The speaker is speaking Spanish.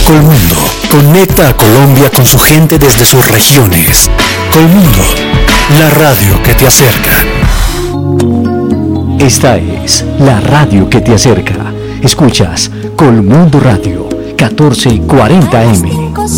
Colmundo conecta a Colombia con su gente desde sus regiones. Colmundo, la radio que te acerca. Esta es la radio que te acerca. Escuchas Colmundo Radio, 1440M.